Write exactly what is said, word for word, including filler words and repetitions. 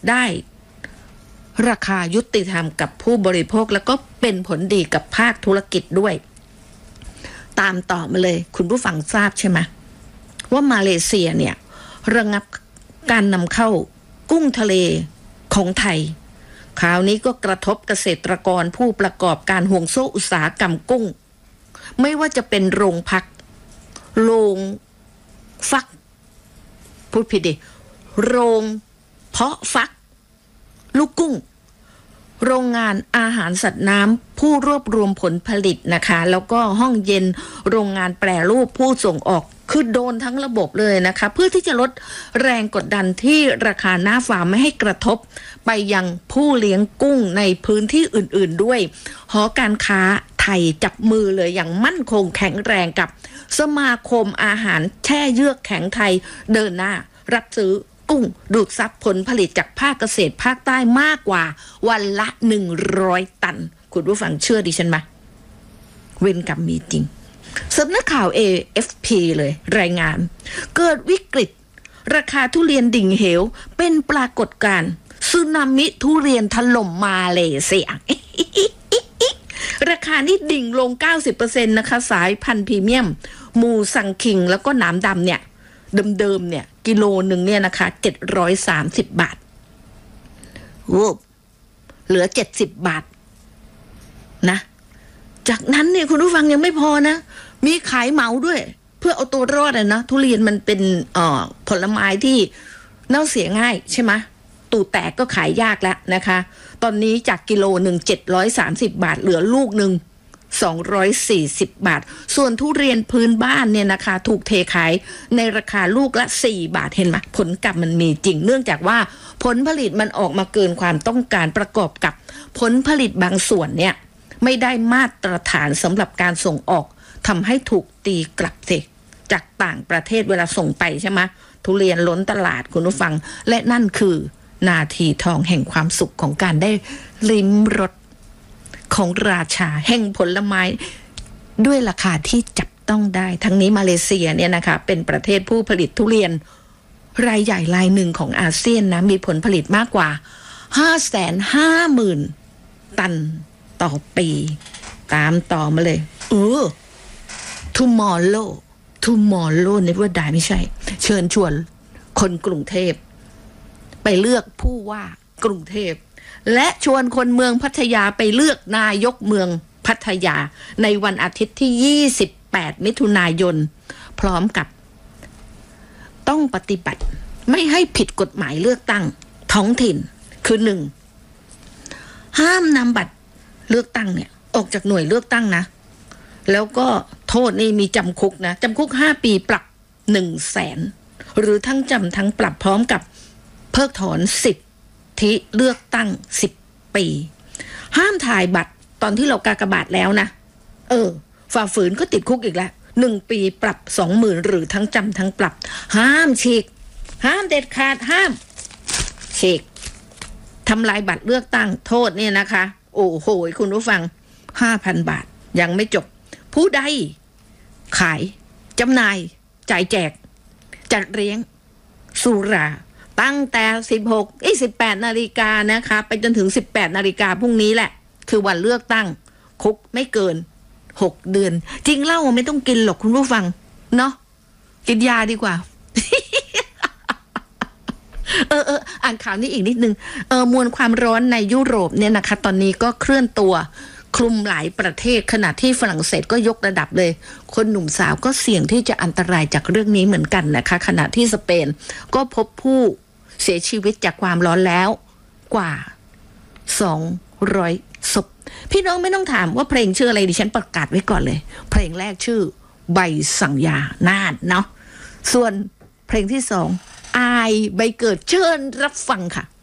ได้ราคายุติธรรมกับผู้บริโภคแล้วก็เป็นผลดีกับภาคธุรกิจด้วยตามต่อมาเลยคุณผู้ฟังทราบใช่ไหมว่ามาเลเซียเนี่ยระงับการนำเข้ากุ้งทะเลของไทยคราวนี้ก็กระทบเกษตรกรผู้ประกอบการห่วงโซ่อุตสาหกรรมกุ้งไม่ว่าจะเป็นโรงพักโรงฟักพูดผิดดิโรงเพาะฟักลูกกุ้งโรงงานอาหารสัตว์น้ำผู้รวบรวมผลผลิตนะคะแล้วก็ห้องเย็นโรงงานแปรรูปผู้ส่งออกคือโดนทั้งระบบเลยนะคะเพื่อที่จะลดแรงกดดันที่ราคาหน้าฟาร์มไม่ให้กระทบไปยังผู้เลี้ยงกุ้งในพื้นที่อื่นๆด้วยหอการค้าไทยจับมือเลยอย่างมั่นคงแข็งแรงกับสมาคมอาหารแช่เยือกแข็งไทยเดินหน้ารับซื้อกุ้งดูดซับผลผลิตจากภาคเกษตรภาคใต้มากกว่าวันละหนึ่งร้อยตันคุณผู้ฟังเชื่อดิฉันไหมเวรกรรมมีจริงสำนักข่าว เอ เอฟ พี เลยรายงานเกิดวิกฤตราคาทุเรียนดิ่งเหวเป็นปรากฏการณ์สึนามิทุเรียนถล่มมาเลเซียราคานี่ดิ่งลง เก้าสิบเปอร์เซ็นต์ นะคะสายพันธุ์พรีเมียมมูซังคิงแล้วก็หนามดำเนี่ยเดิมๆเนี่ยกิโลหนึ่งเนี่ยนะคะเจ็ดร้อยสามสิบบาทวูบเหลือเจ็ดสิบบาทนะจากนั้นเนี่ยคุณผู้ฟังยังไม่พอนะมีขายเหมาด้วยเพื่อเอาตัวรอดอะนะทุเรียนมันเป็นเอ่อผลไม้ที่เน่าเสียง่ายใช่ไหมตูแตกก็ขายยากแล้วนะคะตอนนี้จากกิโลหนึ่งเจ็ดร้อยสามสิบบาทเหลือลูกหนึ่งสองร้อยสี่สิบบาทส่วนทุเรียนพื้นบ้านเนี่ยนะคะถูกเทขายในราคาลูกละสี่บาทเห็นไหมผลกรรมมันมีจริงเนื่องจากว่าผลผลิตมันออกมาเกินความต้องการประกอบกับผลผลิตบางส่วนเนี่ยไม่ได้มาตรฐานสำหรับการส่งออกทำให้ถูกตีกลับสิจากต่างประเทศเวลาส่งไปใช่ไหมทุเรียนล้นตลาดคุณผู้ฟังและนั่นคือนาทีทองแห่งความสุขของการได้ลิ้มรสของราชาแห่งผลไม้ด้วยราคาที่จับต้องได้ทั้งนี้มาเลเซียเนี่ยนะคะเป็นประเทศผู้ผลิตทุเรียนรายใหญ่รายหนึ่งของอาเซียนนะมีผลผลิตมากกว่า ห้าแสนห้าหมื่น ตันต่อปีตามต่อมาเลยเออ tomorrow tomorrow never die ไม่ใช่เชิญชวนคนกรุงเทพไปเลือกผู้ว่ากรุงเทพและชวนคนเมืองพัทยาไปเลือกนายกเมืองพัทยาในวันอาทิตย์ที่ยี่สิบแปดมิถุนายนพร้อมกับต้องปฏิบัติไม่ให้ผิดกฎหมายเลือกตั้งท้องถิ่นคือหนึ่งห้ามนำบัตรเลือกตั้งเนี่ยออกจากหน่วยเลือกตั้งนะแล้วก็โทษนี่มีจำคุกนะจำคุกห้าปีปรับหนึ่งแสนหรือทั้งจำทั้งปรับพร้อมกับเพิกถอนสิทธิเลือกตั้งสิบปีห้ามถ่ายบัตรตอนที่เรากากบาทแล้วนะเออฝ่าฝืนก็ติดคุกอีกแล้วหนึ่งปีปรับสองหมื่นหรือทั้งจำทั้งปรับห้ามฉีกห้ามเด็ดขาดห้ามฉีกทำลายบัตรเลือกตั้งโทษเนี่ยนะคะโอ้โหคุณผู้ฟัง ห้าพัน บาทยังไม่จบผู้ใดขายจำหน่ายจ่ายแจกจัดเลี้ยงสุราตั้งแต่สิบหกไอ้สิบแปดนาฬิกานะคะไปจนถึงสิบแปดนาฬิกาพรุ่งนี้แหละคือวันเลือกตั้งคุกไม่เกินหกเดือนจริงเหล้าไม่ต้องกินหรอกคุณผู้ฟังเนาะกินยาดีกว่า เออเอออ่านข่าวนี้อีกนิดนึงเออมวลความร้อนในยุโรปเนี่ยนะคะตอนนี้ก็เคลื่อนตัวคลุมหลายประเทศขณะที่ฝรั่งเศสก็ยกระดับเลยคนหนุ่มสาวก็เสี่ยงที่จะอันตรายจากเรื่องนี้เหมือนกันนะคะขณะที่สเปนก็พบผู้เสียชีวิตจากความร้อนแล้วกว่าสองร้อยศพพี่น้องไม่ต้องถามว่าเพลงชื่ออะไรดิฉันประกาศไว้ก่อนเลยเพลงแรกชื่อใบสั่งยาน่านเนาะส่วนเพลงที่สองอายใบเกิดเชิญรับฟังค่ะ